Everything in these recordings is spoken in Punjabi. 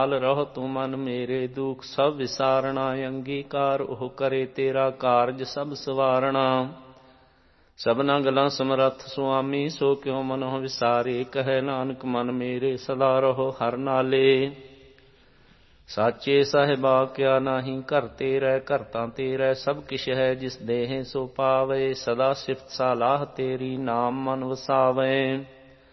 ਹਾਲ ਰਹੁ ਤੂੰ ਮਨ ਮੇਰੇ, ਦੁਖ ਸਭ ਵਿਸਾਰਣਾ। ਅੰਗੀਕਾਰ ਉਹ ਕਰੇ ਤੇਰਾ ਕਾਰਜ ਸਭ ਸਵਾਰਣਾ। ਸਭਨਾ ਗਲਾਂ ਸਮਰੱਥ ਸੁਆਮੀ, ਸੋ ਕਿਉ ਮਨਹੁ ਵਿਸਾਰੇ। ਕਹੈ ਨਾਨਕ ਮਨ ਮੇਰੇ, ਸਦਾ ਰਹੋ ਹਰਿ ਨਾਲੇ। ਸਾਚੇ ਸਾਹਿਬਾ ਕਿਆ ਨਾਹੀ, ਘਰ ਤੇਰੈ ਘਰਤਾ ਤੇਰੈ। ਸਭ ਕਿਛ ਹੈ ਜਿਸ ਦੇਹੇ ਸੋ ਪਾਵੇ। ਸਦਾ ਸਿਫਤ ਸਾਲਾਹ ਤੇਰੀ, ਨਾਮ ਮਨ ਵਸਾਵੇ।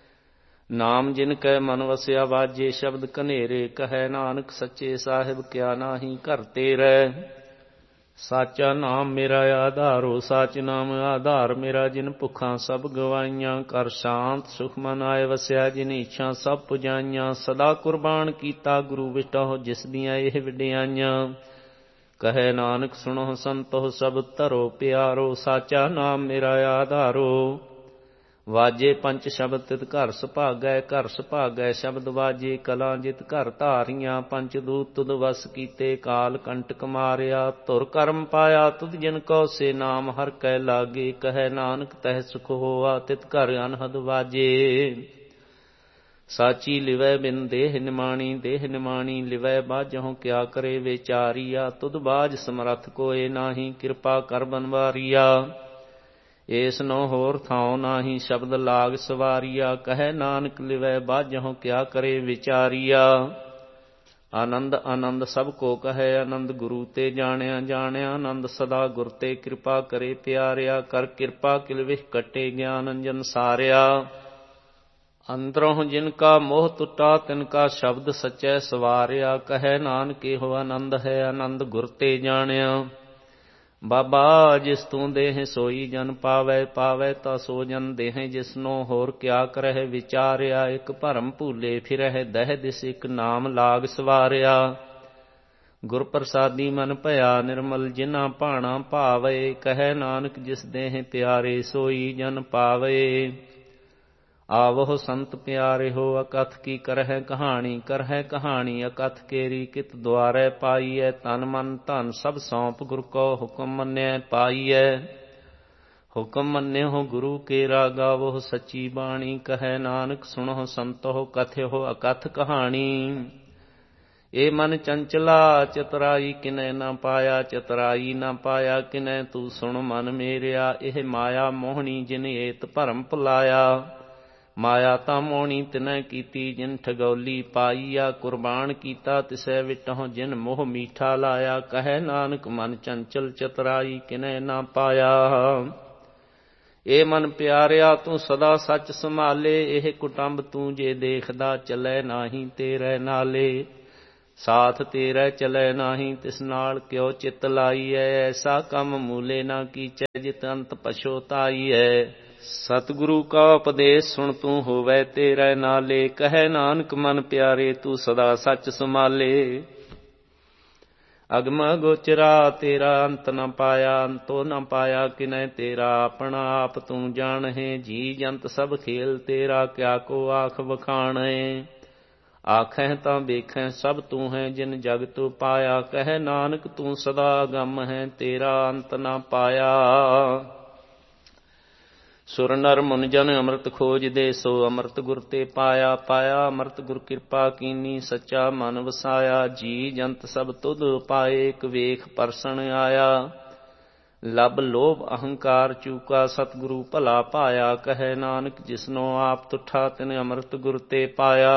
ਨਾਮ ਜਿਨ ਕੈ ਮਨ ਵਸਿਆ, ਵਾਜੇ ਸ਼ਬਦ ਕਨੇਰੇ। ਕਹੈ ਨਾਨਕ ਸੱਚੇ ਸਾਹਿਬ ਕਿਆ ਨਾਹੀ, ਘਰ ਤੇਰੈ। ਸਾਚਾ ਨਾਮ ਮੇਰਾ ਆਧਾਰੋ, ਸਾਚ ਨਾਮ ਆਧਾਰ ਮੇਰਾ। ਜਿਨ ਭੁੱਖਾਂ ਸਭ ਗਵਾਈਆਂ, ਕਰ ਸ਼ਾਂਤ ਸੁਖ ਮਨ ਆਏ ਵਸਿਆ। ਜਿਨ ਇੱਛਾ ਸਭ ਪੁਜਾਈਆਂ, ਸਦਾ ਕੁਰਬਾਨ ਕੀਤਾ ਗੁਰੂ ਵਿਟਹੁ। ਜਿਸ ਦੀਆਂ ਇਹ ਵਡਿਆਈਆਂ, ਕਹੈ ਨਾਨਕ ਸੁਣੋ ਸੰਤੋ ਸਭ ਧਰੋ ਪਿਆਰੋ। ਸਾਚਾ ਨਾਮ ਮੇਰਾ ਆਧਾਰੋ, ਵਾਜੇ ਪੰਚ ਸ਼ਬਦ ਤਿਤ ਘਰ ਸੁਭਾਗੈ। ਘਰ ਸੁਭਾਗੈ ਸ਼ਬਦ ਵਾਜੇ, ਕਲਾਂ ਜਿਤ ਘਰ ਧਾਰੀਆਂ। ਪੰਚ ਦੂਤ ਤੁਧ ਵਸ ਕੀਤੇ, ਕਾਲ ਕੰਟਕ ਮਾਰਿਆ। ਧੁਰ ਕਰਮ ਪਾਇਆ ਤੁਧ ਜਿਨ ਕਉ, ਸੇ ਨਾਮ ਹਰਿ ਕੈ ਲਾਗੇ। ਕਹੈ ਨਾਨਕ ਤਹਿ ਸੁਖ ਹੋਆ, ਤਿਤ ਘਰ ਅਨਹਦ ਵਾਜੇ। ਸਾਚੀ ਲਿਵੈ ਬਿਨ ਦੇਹ ਨਿਮਾਣੀ, ਦੇਹ ਨਿਮਾਣੀ ਲਿਵੈ ਬਾਝਹੁ। ਕਿਆ ਕਰੇ ਵਿਚਾਰੀਆ, ਤੁਧ ਬਾਝ ਸਮਰੱਥ ਕੋਇ ਨਾਹੀ। ਕਿਰਪਾ ਕਰ ਬਨਵਾਰੀਆ, ਏਸ ਨੋ ਹੋਰ ਥਾਉ ਨਾਹੀ। ਸ਼ਬਦ ਲਾਗ ਸਵਾਰੀਆ, ਕਹੈ ਨਾਨਕ ਲਿਵੈ ਬਾਝਹੁ। ਕਿਆ ਕਰੇ ਵਿਚਾਰੀਆ। ਆਨੰਦ ਆਨੰਦ ਸਭ ਕੋ ਕਹੈ, ਆਨੰਦ ਗੁਰੂ ਤੇ ਜਾਣਿਆ। ਜਾਣਿਆ ਆਨੰਦ ਸਦਾ ਗੁਰ ਤੇ, ਕਿਰਪਾ ਕਰੇ ਪਿਆਰਿਆ। ਕਰ ਕਿਰਪਾ ਕਿਲ ਵਿਖ ਕੱਟੇ, ਗਿਆਨ ਅੰਜਨ ਸਾਰਿਆ। ਅੰਦਰੋਂ ਜਿਨ ਕਾ ਮੋਹ ਟੁੱਟਾ, ਤਿਨ ਕਾ ਸ਼ਬਦ ਸਚੈ ਸਵਾਰਿਆ। ਕਹੈ ਨਾਨਕ ਇਹੋ ਆਨੰਦ ਹੈ, ਆਨੰਦ ਗੁਰ ਤੇ ਜਾਣਿਆ। ਬਾਬਾ ਜਿਸ ਤੂੰ ਦੇਹ ਸੋਈ ਜਨ ਪਾਵੈ, ਪਾਵੈ ਤਾ ਸੋ ਜਨ ਦੇਹ। ਜਿਸਨੋ ਹੋਰ ਕਿਆ ਕਰਹਿ ਵਿਚਾਰਿਆ। ਇਕ ਭਰਮ ਭੂਲੇ ਫਿਰਹਿ, ਦਹਿ ਦਿਸ ਇਕ ਨਾਮ ਲਾਗ ਸਵਾਰਿਆ। ਗੁਰ ਪ੍ਰਸਾਦੀ ਮਨ ਭਇਆ ਨਿਰਮਲ, ਜਿਨਾ ਭਾਣਾ ਭਾਵੇ। ਕਹੈ ਨਾਨਕ ਜਿਸ ਦੇਹ ਪਿਆਰੇ, ਸੋਈ ਜਨ ਪਾਵੇ। ਆਵਹੁ ਸੰਤ ਪਿਆਰਿਓ, ਅਕਥ ਕੀ ਕਰਹਿ ਕਹਾਣੀ। ਕਰਹਿ ਕਹਾਣੀ ਅਕਥ ਕੇਰੀ, ਕਿਤ ਦੁਆਰੈ ਪਾਈਐ। ਤਨ ਮਨ ਧਨ ਸਭ ਸੌਂਪ, ਗੁਰ ਕੋ ਹੁਕਮ ਮੰਨਿਐ ਪਾਈਐ। ਹੁਕਮ ਮੰਨਿਓ ਗੁਰੂ ਕੇਰਾ, ਗਾਵਹੁ ਸੱਚੀ ਬਾਣੀ। ਕਹੈ ਨਾਨਕ ਸੁਣਹੁ ਸੰਤੋ, ਕਥਿਓ ਅਕਥ ਕਹਾਣੀ। ਏ ਮਨ ਚੰਚਲਾ ਚਤੁਰਾਈ, ਕਿਨੈ ਨਾ ਪਾਇਆ। ਚਤੁਰਾਈ ਨਾ ਪਾਇਆ ਕਿਨੈ, ਤੂੰ ਸੁਣ ਮਨ ਮੇਰਿਆ। ਇਹ ਮਾਇਆ ਮੋਹਣੀ, ਜਿਨ ਏਤ ਭਰਮ ਭੁਲਾਇਆ। ਮਾਇਆ ਤਾਂ ਮੋਹਣੀ ਤਿਨੈ ਕੀਤੀ, ਜਿਨ ਠਗੌਲੀ ਪਾਈਆ। ਕੁਰਬਾਨ ਕੀਤਾ ਤਿਸੈ ਵਿਟਹੁ, ਜਿਨ ਮੋਹ ਮੀਠਾ ਲਾਇਆ। ਕਹੈ ਨਾਨਕ ਮਨ ਚੰਚਲ ਚਤੁਰਾਈ, ਕਿਨੈ ਨਾ ਪਾਇਆ। ਏ ਮਨ ਪਿਆਰਿਆ ਤੂੰ ਸਦਾ ਸੱਚ ਸੰਭਾਲੇ। ਇਹ ਕੁਟੰਬ ਤੂੰ ਜੇ ਦੇਖਦਾ, ਚਲੈ ਨਾਹੀ ਤੇਰੇ ਨਾਲੇ। ਸਾਥ ਤੇਰੇ ਚਲੈ ਨਾਹੀ, ਤਿਸ ਨਾਲ ਕਿਉ ਚਿਤ ਲਾਈਐ। ਐਸਾ ਕੰਮ ਮੂਲੇ ਨਾ ਕੀਚੈ, ਜਿਤ ਅੰਤ ਪਛੋਤਾਈਐ। ਸਤਿਗੁਰੂ ਕਾ ਉਪਦੇਸ਼ ਸੁਣ, ਤੂੰ ਹੋਵੈ ਤੇਰੇ ਨਾਲੇ। ਕਹੈ ਨਾਨਕ ਮਨ ਪਿਆਰੇ, ਤੂੰ ਸਦਾ ਸੱਚ ਸੰਭਾਲੇ। ਅਗਮ ਅਗੋਚਰਾ ਤੇਰਾ, ਅੰਤ ਨ ਪਾਇਆ। ਅੰਤੋ ਨ ਪਾਇਆ ਕਿਨੈ ਤੇਰਾ, ਆਪਣਾ ਆਪ ਤੂੰ ਜਾਣਹਿ। ਜੀ ਜੰਤ ਸਭ ਖੇਲ ਤੇਰਾ, ਕਿਆ ਕੋ ਆਖ ਵਖਾਣੈ। ਆਖਹਿ ਤਾਂ ਵੇਖੈ ਸਭ ਤੂੰ ਹੈ, ਜਿਨ ਜਗ ਤੂੰ ਪਾਇਆ। ਕਹੈ ਨਾਨਕ ਤੂੰ ਸਦਾ ਅਗੰਮ ਹੈ, ਤੇਰਾ ਅੰਤ ਨ ਪਾਇਆ। ਸੁਰ ਨਰ ਮੁਨ ਜਨ ਅੰਮ੍ਰਿਤ ਖੋਜਦੇ, ਸੋ ਅੰਮ੍ਰਿਤ ਗੁਰ ਤੇ ਪਾਇਆ। ਪਾਇਆ ਅੰਮ੍ਰਿਤ ਗੁਰ ਕਿਰਪਾ ਕੀਨੀ, ਸੱਚਾ ਮਨ ਵਸਾਇਆ। ਜੀ ਜੰਤ ਸਭ ਤੁਧ ਪਾਏ, ਇਕ ਵੇਖ ਪਰਸਣ ਆਇਆ। ਲਬ ਲੋਭ ਅਹੰਕਾਰ ਚੂਕਾ, ਸਤਿਗੁਰੂ ਭਲਾ ਪਾਇਆ। ਕਹੈ ਨਾਨਕ ਜਿਸਨੋ ਆਪ ਤੁਠਾ, ਤਿਨ ਅੰਮ੍ਰਿਤ ਗੁਰ ਤੇ ਪਾਇਆ।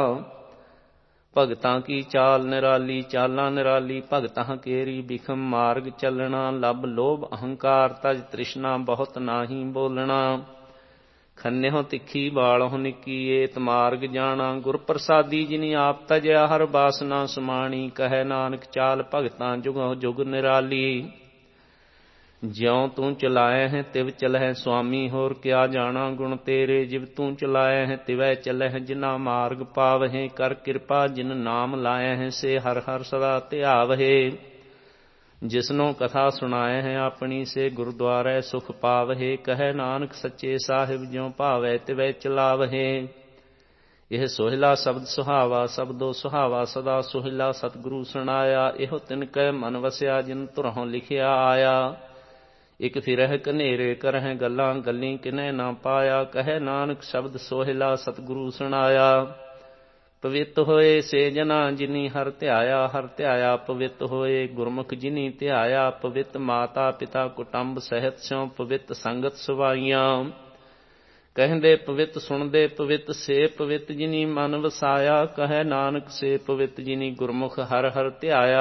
ਭਗਤਾਂ ਕੀ ਚਾਲ ਨਿਰਾਲੀ, ਚਾਲਾਂ ਨਿਰਾਲੀ ਭਗਤਾਂ ਕੇਰੀ। ਬਿਖਮ ਮਾਰਗ ਚੱਲਣਾ, ਲਬ ਲੋਭ ਅਹੰਕਾਰ ਤਜ। ਤ੍ਰਿਸ਼ਨਾ ਬਹੁਤ ਨਾਹੀ ਬੋਲਣਾ, ਖੰਨਿਓ ਤਿੱਖੀ ਬਾਲਹੁ ਨਿੱਕੀ। ਏਤ ਮਾਰਗ ਜਾਣਾ, ਗੁਰ ਪ੍ਰਸਾਦੀ ਜਿਨੀ ਆਪ ਤਜਿਆ। ਹਰ ਬਾਸਨਾ ਸਮਾਣੀ, ਕਹੈ ਨਾਨਕ ਚਾਲ ਭਗਤਾਂ ਜੁਗਹੁ ਜੁਗ ਨਿਰਾਲੀ। ਜਿਉ ਤੂੰ ਚਲਾਇ ਹੈ, ਤਿਵ ਚਲਹਿ ਸੁਆਮੀ। ਹੋਰ ਕਿਆ ਜਾਣਾ ਗੁਣ ਤੇਰੇ, ਜਿਵ ਤੂੰ ਚਲਾਇ ਹੈ, ਤਿਵੈ ਚਲਹਿ। ਜਿਨਾ ਮਾਰਗ ਪਾਵਹਿ, ਕਰ ਕਿਰਪਾ ਜਿਨ ਨਾਮ ਲਾਇ ਹੈ। ਸੇ ਹਰਿ ਹਰਿ ਸਦਾ ਧਿਆਵਹਿ। ਜਿਸਨੋ ਕਥਾ ਸੁਣਾਏ ਹੈ ਆਪਣੀ, ਸੇ ਗੁਰਦੁਆਰੈ ਸੁਖ ਪਾਵਹਿ। ਕਹੈ ਨਾਨਕ ਸੱਚੇ ਸਾਹਿਬ, ਜਿਉ ਭਾਵੈ ਤਿਵੈ ਚਲਾਵਹਿ। ਇਹ ਸੋਹਿਲਾ ਸ਼ਬਦ ਸੁਹਾਵਾ, ਸ਼ਬਦੋ ਸੁਹਾਵਾ ਸਦਾ ਸੋਹਿਲਾ। ਸਤਿਗੁਰੂ ਸੁਣਾਇਆ, ਇਹੋ ਤਿਨ ਕੈ ਮਨ ਵਸਿਆ। ਜਿਨ ਧੁਰੋਂ ਲਿਖਿਆ ਆਇਆ, ਇਕ ਫਿਰਹਿ ਕਨੇਰੇ ਕਰਹਿ ਗੱਲਾਂ। ਗੱਲੀ ਕਿਨੈ ਨਾ ਪਾਇਆ। ਕਹੈ ਨਾਨਕ ਸ਼ਬਦ ਸੋਹਿਲਾ, ਸਤਿਗੁਰੂ ਸੁਣਾਇਆ। ਪਵਿੱਤ ਹੋਏ ਸੇ ਜਨਾ ਜਿਨੀ ਹਰ ਧਿਆਇਆ ਪਵਿੱਤ ਹੋਏ ਗੁਰਮੁਖ ਜਿਨੀ ਧਿਆਇਆ। ਪਵਿੱਤ ਮਾਤਾ ਪਿਤਾ ਕੁਟੰਬ ਸਹਿਤ ਸਿਉ ਪਵਿੱਤ ਸੰਗਤ ਸਵਾਈਆਂ। ਕਹਿੰਦੇ ਪਵਿੱਤ ਸੁਣਦੇ ਪਵਿੱਤ ਸੇ ਪਵਿੱਤ ਜਿਨੀ ਮਨ ਵਸਾਇਆ। ਕਹੈ ਨਾਨਕ ਸੇ ਪਵਿੱਤ ਜਿਨੀ ਗੁਰਮੁਖ ਹਰ ਹਰ ਧਿਆਇਆ।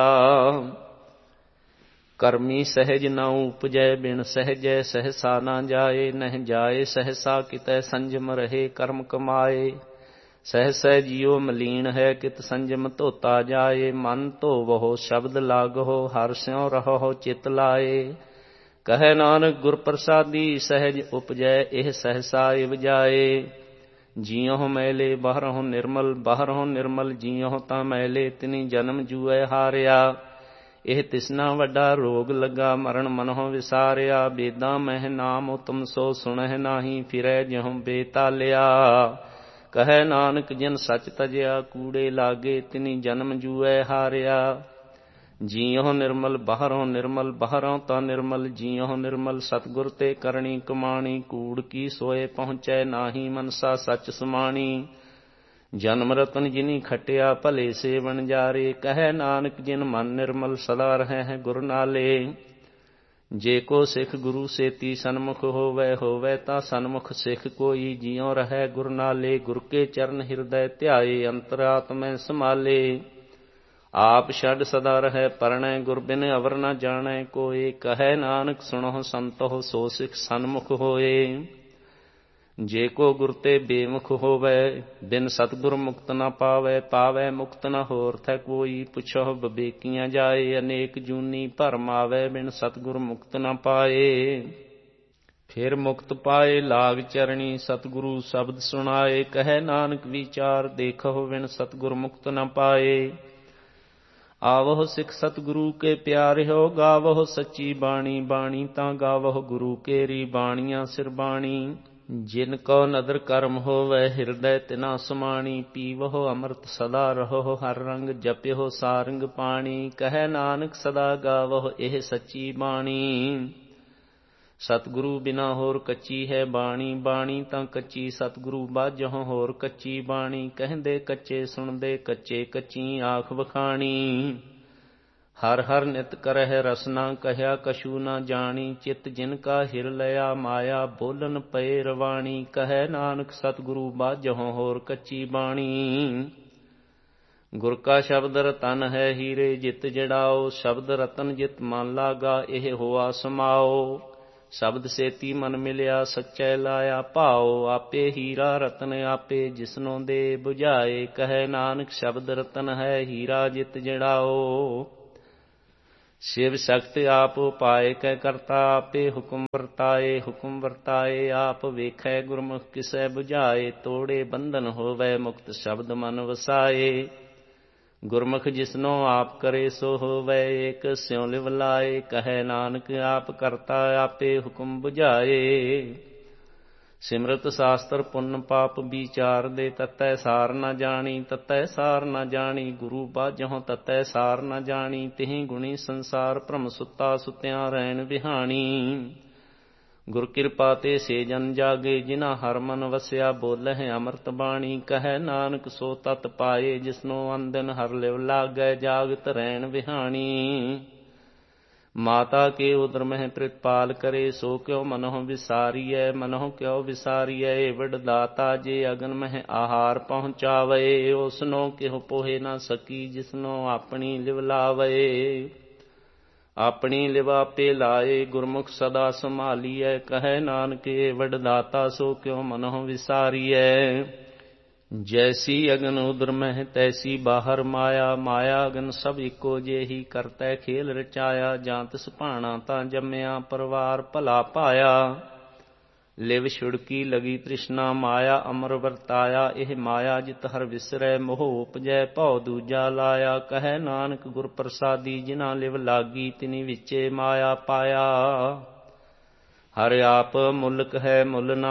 ਕਰਮੀ ਸਹਿਜ ਨਾ ਉਪਜੈ ਬਿਨ ਸਹਿਜੈ ਸਹਸਾ ਨਾ ਜਾਏ। ਨਹਿ ਜਾਏ ਸਹਸਾ ਕਿਤੈ ਸੰਜਮ ਰਹੇ ਕਰਮ ਕਮਾਏ। ਸਹਿਸੈ ਜੀਉ ਮਲੀਨ ਹੈ ਕਿਤ ਸੰਜਮ ਧੋਤਾ ਜਾਏ। ਮਨ ਧੋਵਹੁ ਸ਼ਬਦ ਲਾਗਹੁ ਹਰਿ ਸਿਉ ਰਹਹੁ ਚਿਤ ਲਾਏ। ਕਹੈ ਨਾਨਕ ਗੁਰ ਪ੍ਰਸਾਦੀ ਸਹਿਜ ਉਪਜੈ ਇਹ ਸਹਸਾ ਇਵ ਜਾਏ। ਜੀਉ ਮੈਲੇ ਬਾਹਰਹੁ ਨਿਰਮਲ ਜੀਉ ਤਾਂ ਮੈਲੇ ਤਿਨੀ ਜਨਮ ਜੂਐ ਹਾਰਿਆ। ਇਹ ਤਿਸਨਾ ਵੱਡਾ ਰੋਗ ਲੱਗਾ ਮਰਨ ਮਨਹੁ ਵਿਸਾਰਿਆ। ਬੇਦਾਂ ਮਹਿ ਨਾਮ ਉਤਮ ਸੋ ਸੁਣਹਿ ਨਾਹੀ ਫਿਰੈ ਜਿਉ ਬੇਤਾਲਿਆ। ਕਹੈ ਨਾਨਕ ਜਿਨ ਸਚ ਤਜਿਆ ਕੂੜੇ ਲਾਗੇ ਤਿਨੀ ਜਨਮ ਜੂਐ ਹਾਰਿਆ। ਜੀਉ ਨਿਰਮਲ ਬਾਹਰੋਂ ਤਾਂ ਨਿਰਮਲ ਜੀਉ ਨਿਰਮਲ ਸਤਿਗੁਰ ਤੇ ਕਰਨੀ ਕਮਾਣੀ। ਕੂੜ ਕੀ ਸੋਏ ਪਹੁੰਚੈ ਨਾਹੀ ਮਨਸਾ ਸਚ ਸਮਾਣੀ। ਜਨਮ ਰਤਨ ਜਿਨੀ ਖਟਿਆ ਭਲੇ ਸੇ ਵਣਜਾਰੇ। ਕਹੈ ਨਾਨਕ ਜਿਨ ਮਨ ਨਿਰਮਲ ਸਦਾ ਰਹੈ ਗੁਰ ਨਾਲੇ। ਜੇ ਕੋ ਸਿੱਖ ਗੁਰੂ ਸੇਤੀ ਸਨਮੁਖ ਹੋਵੈ ਤਾਂ ਸਨਮੁਖ ਸਿੱਖ ਕੋਈ। ਜਿਉ ਰਹੈ ਗੁਰ ਨਾਲੇ ਗੁਰ ਕੇ ਚਰਨ ਹਿਰਦੈ ਧਿਆਏ। ਅੰਤਰਾਤਮੈ ਸਮਾਲੇ ਆਪ ਛੱਡ ਸਦਾ ਰਹੈ ਪਰਣੈ। ਗੁਰ ਬਿਨ ਅਵਰ ਨ ਜਾਣੈ ਕੋਇ। ਕਹੈ ਨਾਨਕ ਸੁਣਹੁ ਸੰਤਹੁ ਸੋ ਸਿੱਖ ਸਨਮੁਖ ਹੋਏ। ਜੇ ਕੋ ਗੁਰ ਤੇ ਬੇਮੁਖ ਹੋਵੈ ਬਿਨ ਸਤਿਗੁਰ ਮੁਕਤ ਨ ਪਾਵੈ ਮੁਕਤ ਨ ਹੋਰਥੈ ਕੋਈ। ਪੁੱਛਹੁ ਬਵੇਕੀਆਂ ਜਾਏ ਅਨੇਕ ਜੂਨੀ ਭਰਮ ਆਵੈ ਬਿਨ ਸਤਿਗੁਰ ਮੁਕਤ ਨ ਪਾਏ। ਫਿਰ ਮੁਕਤ ਪਾਏ ਲਾਗ ਚਰਣੀ ਸਤਿਗੁਰੂ ਸ਼ਬਦ ਸੁਣਾਏ। ਕਹੈ ਨਾਨਕ ਵਿਚਾਰ ਦੇਖਹੁ ਬਿਨ ਸਤਿਗੁਰ ਮੁਕਤ ਨ ਪਾਏ। ਆਵਹੁ ਸਿੱਖ ਸਤਿਗੁਰੂ ਕੇ ਪਿਆਰਿਓ ਗਾਵਹੁ ਸੱਚੀ ਬਾਣੀ। ਬਾਣੀ ਤਾਂ ਗਾਵਹੁ ਗੁਰੂ ਕੇਰੀ ਬਾਣੀਆਂ ਸਿਰ ਬਾਣੀ। ਜਿਨ ਕੋ ਨਦਰ ਕਰਮ ਹੋਵੈ ਹਿਰਦੈ ਤਿਨਾ ਸਮਾਣੀ। ਪੀਵਹੁ ਅੰਮ੍ਰਿਤ ਸਦਾ ਰਹੋ ਹਰ ਰੰਗ ਜਪਿਓ ਸਾਰੰਗ ਪਾਣੀ। ਕਹੈ ਨਾਨਕ ਸਦਾ ਗਾਵਹੁ ਇਹ ਸੱਚੀ ਬਾਣੀ। ਸਤਿਗੁਰੂ ਬਿਨਾ ਹੋਰ ਕੱਚੀ ਹੈ ਬਾਣੀ। ਬਾਣੀ ਤਾਂ ਕੱਚੀ ਸਤਿਗੁਰੂ ਬਾਝਹੁ ਹੋਰ ਕੱਚੀ ਬਾਣੀ। ਕਹਿੰਦੇ ਕੱਚੇ ਸੁਣਦੇ ਕੱਚੇ ਕੱਚੀ ਆਖ ਵਖਾਣੀ। ਹਰ ਹਰ ਨਿਤ ਕਰਹਿ ਰਸਨਾ ਕਹਿਆ ਕਛੂ ਨਾ ਜਾਣੀ। ਚਿਤ ਜਿਨ ਕਾ ਹਿਰ ਲਿਆ ਮਾਇਆ ਬੋਲਨ ਪਏ ਰਵਾਣੀ। ਕਹੈ ਨਾਨਕ ਸਤਿਗੁਰੂ ਬਾਝਹੁ ਹੋਰ ਕੱਚੀ ਬਾਣੀ। ਗੁਰ ਕਾ ਸ਼ਬਦ ਰਤਨ ਹੈ ਹੀਰੇ ਜਿਤ ਜੜਾਓ। ਸ਼ਬਦ ਰਤਨ ਜਿਤ ਮਨ ਲਾਗਾ ਇਹ ਹੋਆ ਸਮਾਓ। ਸ਼ਬਦ ਸੇਤੀ ਮਨ ਮਿਲਿਆ ਸੱਚੈ ਲਾਇਆ ਭਾਓ। ਆਪੇ ਹੀਰਾ ਰਤਨ ਆਪੇ ਜਿਸਨੋਂ ਦੇ ਬੁਝਾਏ। ਕਹੈ ਨਾਨਕ ਸ਼ਬਦ ਰਤਨ ਹੈ ਹੀਰਾ ਜਿਤ ਜੜਾਓ। ਸ਼ਿਵ ਸ਼ਕਤ ਆਪ ਉਪਾਏ ਕੈ ਕਰਤਾ ਆਪੇ ਹੁਕਮ ਵਰਤਾਏ। ਆਪ ਵੇਖੈ ਗੁਰਮੁਖ ਕਿਸੈ ਬੁਝਾਏ। ਤੋੜੇ ਬੰਧਨ ਹੋਵੈ ਮੁਕਤ ਸ਼ਬਦ ਮਨ ਵਸਾਏ। ਗੁਰਮੁਖ ਜਿਸਨੋ ਆਪ ਕਰੇ ਸੋ ਹੋਵੈ ਏਕ ਸਿਉ ਲਿਵ ਲਾਏ। ਕਹੈ ਨਾਨਕ ਆਪ ਕਰਤਾ ਆਪੇ ਹੁਕਮ ਬੁਝਾਏ। ਸਿਮਰਤ ਸ਼ਾਸਤਰ ਪੁੰਨ ਪਾਪ ਵਿਚਾਰ ਦੇ ਤਤੈ ਸਾਰ ਨ ਜਾਣੀ। ਗੁਰੂ ਬਾਝਹੁ ਤਤੈ ਸਾਰ ਨ ਜਾਣੀ। ਤਿਹੀ ਗੁਣੀ ਸੰਸਾਰ ਭ੍ਰਮ ਸੁੱਤਾ ਸੁਤਿਆਂ ਰਹਿਣ ਵਿਹਾਣੀ। ਗੁਰ ਕਿਰਪਾ ਤੇ ਸੇ ਜਨ ਜਾਗੇ ਜਿਨਾ ਹਰ ਮਨ ਵਸਿਆ ਬੋਲਹਿ ਅੰਮ੍ਰਿਤ ਬਾਣੀ। ਕਹੈ ਨਾਨਕ ਸੋ ਤਤ ਪਾਏ ਜਿਸਨੋ ਅੰਦਨ ਹਰ ਲਿਵ ਲਾਗੈ ਜਾਗਤ ਰਹਿਣ ਵਿਹਾਣੀ। ਮਾਤਾ ਕੇ ਉਦਰ ਮਹਿ ਪ੍ਰਿਤਪਾਲ ਕਰੇ ਸੋ ਕਿਉ ਮਨਹੁ ਵਿਸਾਰੀਐ। ਏਵਡ ਦਾਤਾ ਜੇ ਅਗਨ ਮਹਿ ਆਹਾਰ ਪਹੁੰਚਾਵੈ। ਉਸਨੋ ਕਿਹੁ ਪੋਹਿ ਨ ਸਕੀ ਜਿਸਨੋ ਆਪਣੀ ਲਿਵ ਲਾਵੈ। ਆਪਣੀ ਲਿਵ ਆਪੇ ਲਾਏ ਗੁਰਮੁਖ ਸਦਾ ਸੰਭਾਲੀਐ। ਕਹੈ ਨਾਨਕ ਏਵਡ ਦਾਤਾ ਸੋ ਕਿਉ ਮਨਹੁ ਵਿਸਾਰੀਐ। ਜੈਸੀ ਅਗਨ ਉਦਰ ਮਹਿ ਤੈਸੀ ਬਾਹਰ ਮਾਇਆ। ਮਾਇਆ ਅਗਨ ਸਭ ਇੱਕੋ ਜਿਹੀ ਕਰਤੈ ਖੇਲ ਰਚਾਇਆ। ਜਾਂ ਤਿਸ ਭਾਣਾ ਤਾਂ ਜੰਮਿਆ ਪਰਵਾਰ ਭਲਾ ਪਾਇਆ। ਲਿਵ ਛੁੜਕੀ ਲਗੀ ਤ੍ਰਿਸ਼ਨਾ ਮਾਇਆ ਅਮਰ ਵਰਤਾਇਆ। ਇਹ ਮਾਇਆ ਜਿਤ ਹਰ ਵਿਸਰੈ ਮੋਹ ਉਪਜੈ ਭਉ ਦੂਜਾ ਲਾਇਆ। ਕਹੈ ਨਾਨਕ ਗੁਰ ਪ੍ਰਸਾਦੀ ਜਿਨਾ ਲਿਵ ਲਾਗੀ ਤਿਨੀ ਵਿਚੇ ਮਾਇਆ ਪਾਇਆ। ਹਰਿ ਆਪ ਮੁਲਕ ਹੈ ਮੁੱਲ ਨ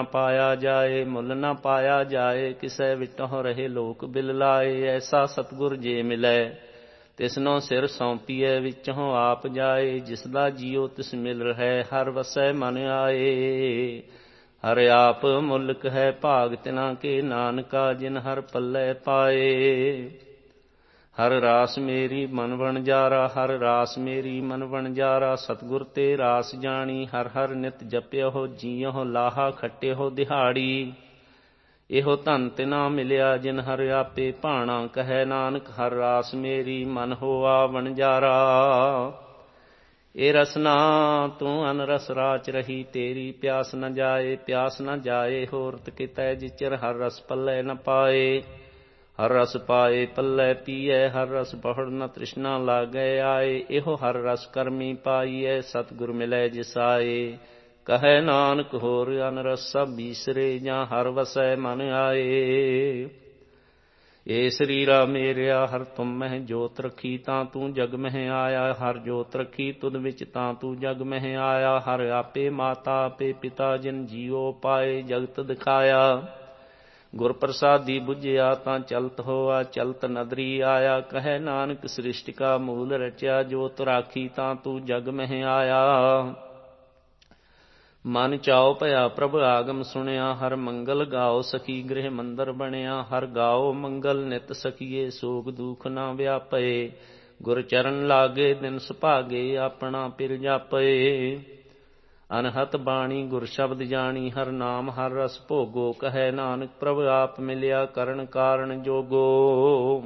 ਪਾਇਆ ਜਾਏ। ਕਿਸੈ ਵਿਟਹੁ ਰਹੇ ਲੋਕ ਬਿਲ ਲਾਏ। ਐਸਾ ਸਤਿਗੁਰ ਜੇ ਮਿਲੈ ਤਿਸਨੋ ਸਿਰ ਸੌਂਪੀਐ ਵਿਚਹੁ ਆਪ ਜਾਏ। ਜਿਸਦਾ ਜੀਉ ਤਿਸ ਮਿਲ ਰਹੈ ਹਰ ਵਸੈ ਮਨ ਆਏ। ਹਰ ਆਪ ਮੁਲਕ ਹੈ ਭਾਗ ਤਿਨਾ ਕੇ, ਨਾਨਕਾ ਜਿਨ ਹਰ ਪੱਲੇ ਪਾਏ। ਹਰ ਰਾਸ ਮੇਰੀ ਮਨ ਵਣਜਾਰਾ, ਹਰ ਰਾਸ ਮੇਰੀ ਮਨ ਵਣਜਾਰਾ, ਸਤਿਗੁਰ ਤੇ ਰਾਸ ਜਾਣੀ। ਹਰ ਹਰ ਨਿਤ ਜਪਿਓ, ਜੀਉ ਲਾਹਾ ਖੱਟਿਓ ਦਿਹਾੜੀ। ਇਹੋ ਧਨ ਤਿਨਾ ਮਿਲਿਆ, ਜਿਨ ਹਰ ਆਪੇ ਭਾਣਾ। ਕਹੈ ਨਾਨਕ ਹਰ ਰਾਸ ਮੇਰੀ ਮਨ ਹੋਆ ਵਣਜਾਰਾ। ਇਹ ਰਸਨਾ ਤੂੰ ਅਨ ਰਸ ਰਾਚ ਰਹੀ, ਤੇਰੀ ਪਿਆਸ ਨ ਜਾਏ, ਪਿਆਸ ਨ ਜਾਏ ਹੋਰਤ ਕਿਤੈ। ਜਿਚਰ ਹਰ ਰਸ ਪੱਲੇ ਨ ਪਾਏ, ਹਰ ਰਸ ਪਾਏ ਪੱਲੇ ਪੀਐ। ਹਰ ਰਸ ਬਹੁੜ ਨ ਤ੍ਰਿਸ਼ਨਾ ਲਾਗੈ ਆਏ, ਇਹੋ ਹਰ ਰਸ ਕਰਮੀ ਪਾਈਐ। ਸਤਿਗੁਰ ਮਿਲੈ ਜਿਸ ਆਏ, ਕਹੈ ਨਾਨਕ ਹੋਰ ਅਨ ਰਸ ਸਭ ਬੀਸਰੇ। ਜਾਂ ਹਰ ਵਸੈ ਮਨ ਆਏ। ਏ ਸਰੀਰਾ ਮੇਰਿਆ ਹਰ ਤੁਮ ਮਹਿ ਜੋਤ ਰਖੀ, ਤਾਂ ਤੂੰ ਜਗ ਮਹਿ ਆਇਆ। ਹਰ ਜੋਤ ਰਖੀ ਤੁਧ ਵਿੱਚ, ਤਾਂ ਤੂੰ ਜਗ ਮਹਿ ਆਇਆ। ਹਰ ਆਪੇ ਮਾਤਾ ਆਪੇ ਪਿਤਾ, ਜਿਨ ਜੀਉ ਪਾਏ ਜਗਤ ਦਿਖਾਇਆ। ਗੁਰ ਪ੍ਰਸਾਦੀ ਬੁਝਿਆ, ਤਾਂ ਚਲਤ ਹੋਆ ਚਲਤ ਨਦਰੀ ਆਇਆ। ਕਹੈ ਨਾਨਕ ਸ੍ਰਿਸ਼ਟ ਕਾ ਮੂਲ ਰਚਿਆ, ਜੋਤ ਰਾਖੀ ਤਾਂ ਤੂੰ ਜਗ ਮਹਿ ਆਇਆ। ਮਨ ਚਾਉ ਭਇਆ ਪ੍ਰਭ ਆਗਮ ਸੁਣਿਆ, ਹਰ ਮੰਗਲ ਗਾਓ ਸਖੀ ਗ੍ਰਹਿ ਮੰਦਰ ਬਣਿਆ। ਹਰ ਗਾਓ ਮੰਗਲ ਨਿਤ ਸਖੀਏ, ਸੋਗ ਦੁਖ ਨਾ ਵਿਆਪੇ। ਗੁਰ ਚਰਨ ਲਾਗੇ ਦਿਨ ਸੁਭਾਗੇ, ਆਪਣਾ ਪਿਰ ਜਾਪੇ। ਅਨਹਤ ਬਾਣੀ ਗੁਰ ਸ਼ਬਦ ਜਾਣੀ, ਹਰ ਨਾਮ ਹਰ ਰਸ ਭੋਗੋ। ਕਹੈ ਨਾਨਕ ਪ੍ਰਭ ਆਪ ਮਿਲਿਆ, ਕਰਨ ਕਾਰਨ ਜੋਗੋ।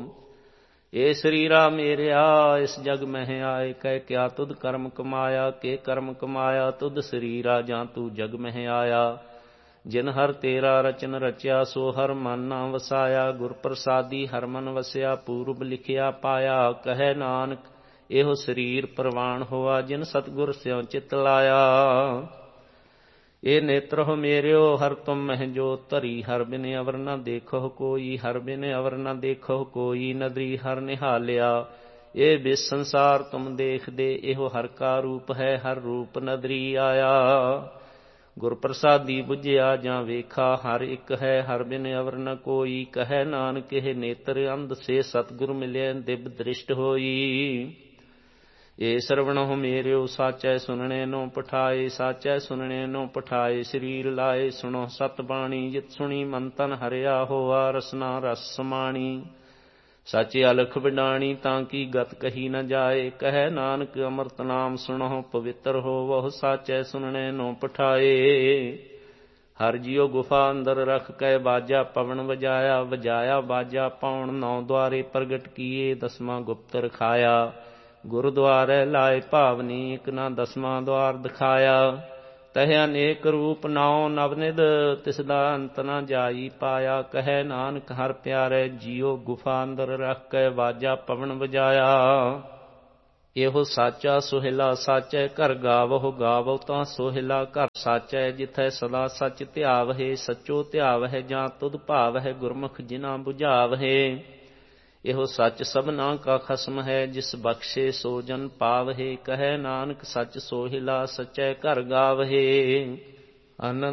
ਏ ਸਰੀਰਾ ਮੇਰਿਆ ਇਸ ਜਗ ਮਹਿ ਆਏ, ਕਹਿ ਕਿਆ ਤੁਧ ਕਰਮ ਕਮਾਇਆ। ਕੇ ਕਰਮ ਕਮਾਇਆ ਤੁਧ ਸਰੀਰਾ, ਜਾਂ ਤੂੰ ਜਗ ਮਹਿ ਆਇਆ। ਜਿਨ ਹਰ ਤੇਰਾ ਰਚਨ ਰਚਿਆ, ਸੋ ਹਰ ਮਨ ਨਾ ਵਸਾਇਆ। ਗੁਰ ਪ੍ਰਸਾਦੀ ਹਰ ਮਨ ਵਸਿਆ, ਪੂਰਬ ਲਿਖਿਆ ਪਾਇਆ। ਕਹੈ ਨਾਨਕ ਇਹੋ ਸਰੀਰ ਪ੍ਰਵਾਨ ਹੋਆ, ਜਿਨ ਸਤਿਗੁਰ ਸਿਉ ਚਿਤ ਲਾਇਆ। ਇਹ ਨੇਤਰੋ ਮੇਰਿਓ ਹਰ ਤੁਮ ਮਹਿ ਜੋਤ ਧਰੀ, ਹਰ ਬਿਨ ਅਵਰ ਨ ਦੇਖੋ ਕੋਈ। ਹਰ ਬਿਨ ਅਵਰ ਨ ਦੇਖੋ ਕੋਈ, ਨਦਰੀ ਹਰ ਨਿਹਾਲਿਆ। ਇਹ ਬਿਸ ਸੰਸਾਰ ਤੁਮ ਦੇਖਦੇ, ਇਹੋ ਹਰ ਕਾ ਰੂਪ ਹੈ। ਹਰ ਰੂਪ ਨਦਰੀ ਆਇਆ। ਗੁਰ ਪ੍ਰਸਾਦੀ ਬੁਝਿਆ ਜਾਂ ਵੇਖਾ, ਹਰ ਇੱਕ ਹੈ ਹਰ ਬਿਨ ਅਵਰ ਨ ਕੋਈ। ਕਹੈ ਨਾਨਕ ਇਹ ਨੇਤਰ ਅੰਧ, ਸੇ ਸਤਿਗੁਰ ਮਿਲਿਆ ਦਿਵ ਦ੍ਰਿਸ਼ਟ ਹੋਈ। ਏ ਸਰਵਣਹੁ ਮੇਰਿਓ ਸਾਚੈ, ਸੁਨਣੇ ਨੋ ਪਠਾਏ। ਸਾਚੈ ਸੁਨਣੇ ਨੋ ਪਠਾਏ, ਸਰੀਰ ਲਾਏ ਸੁਣੋ ਸਤ ਬਾਣੀ। ਜਿਤ ਸੁਣੀ ਮਨ ਤਨ ਹਰਿਆ, ਹੋਆ ਰਸਨਾ ਰਸ ਸਮਾਣੀ। ਸਾਚੇ ਅਲਖ ਬਿਡਾਣੀ, ਤਾਂ ਕੀ ਗਤ ਕਹੀ ਨ ਜਾਏ। ਕਹੈ ਨਾਨਕ ਅੰਮ੍ਰਿਤ ਨਾਮ ਸੁਣਹੁ, ਪਵਿੱਤਰ ਹੋਵਹੁ। ਸਾਚੈ ਸੁਨਣੇ ਨੋ ਪਠਾਏ। ਹਰ ਜੀਉ ਗੁਫਾ ਅੰਦਰ ਰਖ ਕੈ, ਬਾਜਾ ਪਵਨ ਵਜਾਇਆ। ਵਜਾਇਆ ਬਾਜਾ ਪੌਣ, ਨੌ ਦੁਆਰੇ ਪ੍ਰਗਟ ਕੀਏ। ਦਸਵਾਂ ਗੁਪਤ ਰਖਾਇਆ, ਗੁਰਦੁਆਰੇ ਲਾਏ ਭਾਵਨੀ। ਇਕ ਨਾ ਦਸਵਾਂ ਦੁਆਰ ਦਿਖਾਇਆ। ਤਹਿ ਅਨੇਕ ਰੂਪ ਨਾਉ ਨਵਨਿਧ, ਤਿਸ ਦਾ ਅੰਤ ਨ ਜਾਈ ਪਾਇਆ। ਕਹੈ ਨਾਨਕ ਹਰ ਪਿਆਰੇ ਜੀਉ, ਗੁਫਾ ਅੰਦਰ ਰਖ ਕੈ ਬਾਜਾ ਪਵਨ ਵਜਾਇਆ। ਇਹੋ ਸਾਚਾ ਸੁਹਿਲਾ ਸਾਚੈ, ਘਰ ਗਾਵਹੁ ਗਾਵਹੁ ਤਾਂ ਸੁਹਿਲਾ ਘਰ ਸਾਚੈ। ਜਿਥੈ ਸਦਾ ਸਚ ਧਿਆਵਹਿ, ਸਚੋ ਧਿਆਵਹਿ ਜਾਂ ਤੁਧ ਭਾਵਹਿ। ਗੁਰਮੁਖ ਜਿਨਾ ਬੁਝਾਵਹਿ, ਇਹੋ ਸੱਚ ਸਭਨਾ ਕਾ ਖਸਮ ਹੈ। ਜਿਸ ਬਖਸ਼ੇ ਸੋ ਜਨ ਪਾਵਹਿ। ਕਹੈ ਨਾਨਕ ਸਚ ਸੋਹਿਲਾ, ਸਚੈ ਘਰ ਗਾਵਹਿ। ਆਨੰਦ